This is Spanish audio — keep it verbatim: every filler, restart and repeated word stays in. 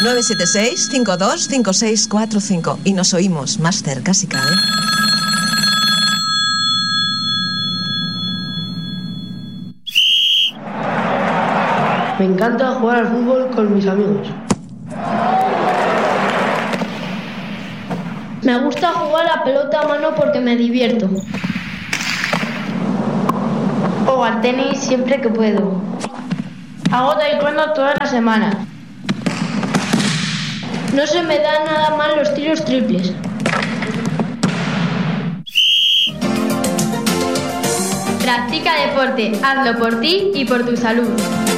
nueve siete seis, cinco dos cinco seis cuatro cinco. Y nos oímos más cerca si cabe. Me encanta jugar al fútbol con mis amigos. Me gusta jugar a pelota a mano porque me divierto. O al tenis siempre que puedo. Hago taekwondo todas las semanas. No se me dan nada mal los tiros triples. Practica deporte, hazlo por ti y por tu salud.